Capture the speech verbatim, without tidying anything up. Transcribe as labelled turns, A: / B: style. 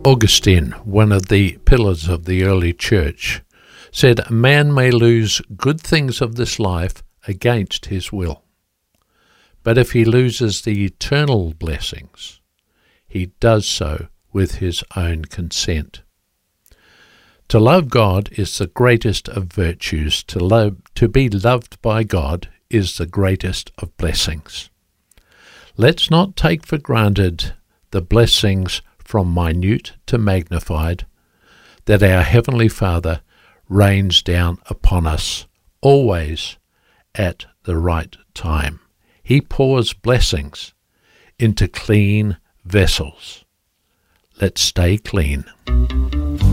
A: Augustine, one of the pillars of the early church, said, "A man may lose good things of this life against his will. But if he loses the eternal blessings, he does so with his own consent." To love God is the greatest of virtues. To love, to be loved by God is the greatest of blessings. Let's not take for granted the blessings from minute to magnified that our Heavenly Father rains down upon us, always at the right time. He pours blessings into clean vessels. Let's stay clean.